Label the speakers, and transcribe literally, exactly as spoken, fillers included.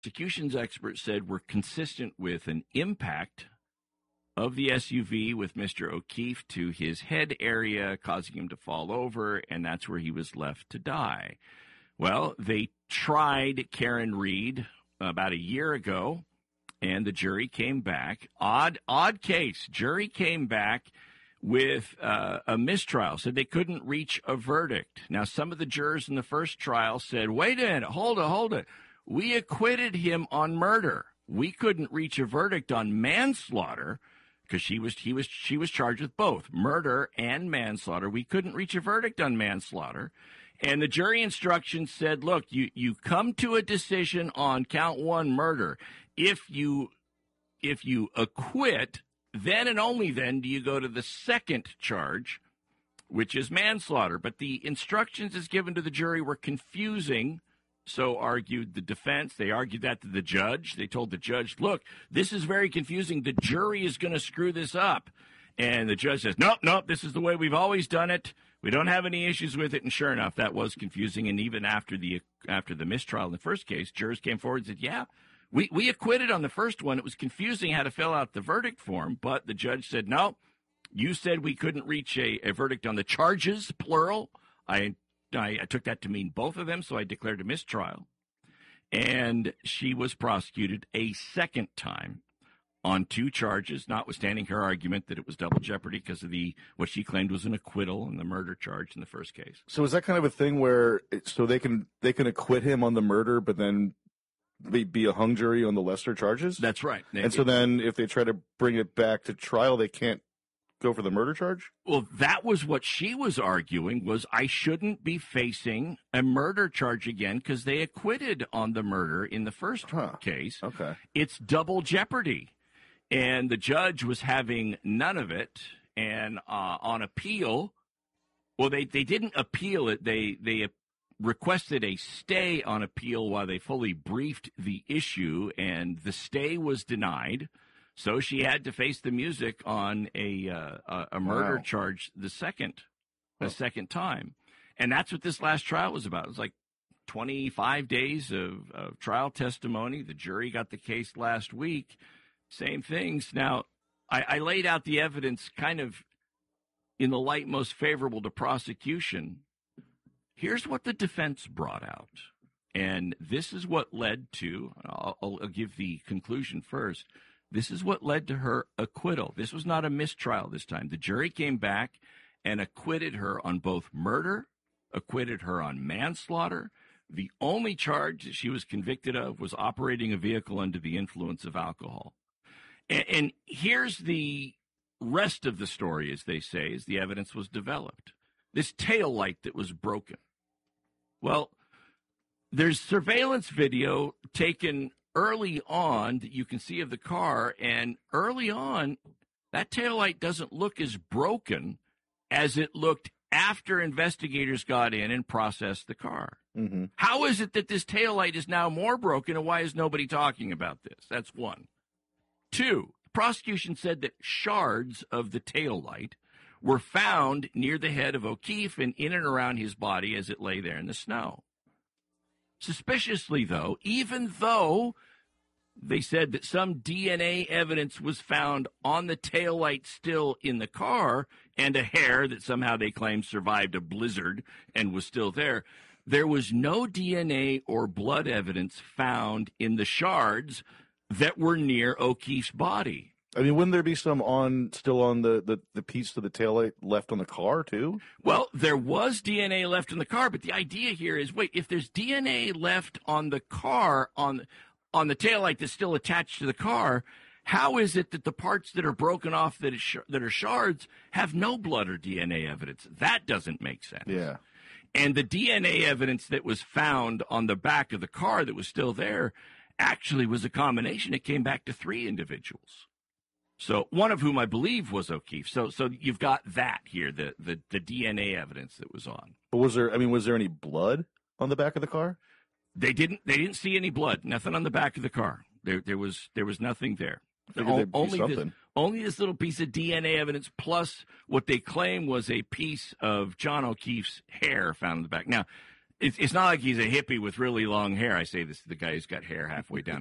Speaker 1: prosecution's experts said were consistent with an impact of the S U V with Mister O'Keefe to his head area, causing him to fall over, and that's where he was left to die. Well, they tried Karen Reed about a year ago, and the jury came back. Odd, odd case. Jury came back with uh, a mistrial, said they couldn't reach a verdict. Now, some of the jurors in the first trial said, wait a minute, hold it, hold it. We acquitted him on murder. We couldn't reach a verdict on manslaughter because she was he was she was charged with both murder and manslaughter. We couldn't reach a verdict on manslaughter. And the jury instructions said, look, you, you come to a decision on count one, murder. If you if you acquit, then and only then do you go to the second charge, which is manslaughter. But the instructions as given to the jury were confusing, so argued the defense. They argued that to the judge. They told the judge, look, this is very confusing. The jury is going to screw this up. And the judge says, nope, nope, this is the way we've always done it. We don't have any issues with it. And sure enough, that was confusing. And even after the after the mistrial in the first case, jurors came forward and said, yeah, we, we acquitted on the first one. It was confusing how to fill out the verdict form. But the judge said, no, you said we couldn't reach a, a verdict on the charges, plural. I, I I took that to mean both of them, so I declared a mistrial. And she was prosecuted a second time on two charges, notwithstanding her argument that it was double jeopardy because of the what she claimed was an acquittal in the murder charge in the first case.
Speaker 2: So is that kind of a thing where it, so they can they can acquit him on the murder, but then be, be a hung jury on the lesser charges?
Speaker 1: That's right.
Speaker 2: And it, so then if they try to bring it back to trial, they can't go for the murder charge?
Speaker 1: Well, that was what she was arguing, was I shouldn't be facing a murder charge again because they acquitted on the murder in the first huh. case.
Speaker 2: Okay.
Speaker 1: It's double jeopardy. And the judge was having none of it. And uh, on appeal, well, they, they didn't appeal it. They they requested a stay on appeal while they fully briefed the issue, and the stay was denied. So she had to face the music on a uh, a murder wow. charge the second the oh. second time. And that's what this last trial was about. It was like twenty-five days of, of trial testimony. The jury got the case last week. Same things. Now, I, I laid out the evidence kind of in the light most favorable to prosecution. Here's what the defense brought out. And this is what led to, I'll, I'll give the conclusion first. This is what led to her acquittal. This was not a mistrial this time. The jury came back and acquitted her on both murder, acquitted her on manslaughter. The only charge that she was convicted of was operating a vehicle under the influence of alcohol. And, and here's the rest of the story, as they say, as the evidence was developed. This tail light that was broken. Well, there's surveillance video taken early on that you can see of the car, and early on, that taillight doesn't look as broken as it looked after investigators got in and processed the car.
Speaker 2: Mm-hmm.
Speaker 1: How is it that this taillight is now more broken, and why is nobody talking about this? That's one. Two, the prosecution said that shards of the taillight were found near the head of O'Keefe and in and around his body as it lay there in the snow. Suspiciously, though, even though they said that some D N A evidence was found on the taillight still in the car and a hair that somehow they claimed survived a blizzard and was still there, there was no D N A or blood evidence found in the shards that were near O'Keefe's body.
Speaker 2: I mean, wouldn't there be some on still on the, the, the piece of the taillight left on the car, too?
Speaker 1: Well, there was D N A left in the car, but the idea here is, wait, if there's D N A left on the car, on, on the taillight that's still attached to the car, how is it that the parts that are broken off that, is sh- that are shards have no blood or D N A evidence? That doesn't make sense.
Speaker 2: Yeah.
Speaker 1: And the D N A evidence that was found on the back of the car that was still there actually was a combination. It came back to three individuals. So one of whom I believe was O'Keefe. So so you've got that here, the, the, the D N A evidence that was on.
Speaker 2: But was there, I mean, was there any blood on the back of the car?
Speaker 1: They didn't they didn't see any blood. Nothing on the back of the car. There there was there was nothing there.
Speaker 2: O-
Speaker 1: only
Speaker 2: something.
Speaker 1: this only this little piece of D N A evidence plus what they claim was a piece of John O'Keefe's hair found in the back. Now, It's, it's not like he's a hippie with really long hair. I say this to the guy who's got hair halfway down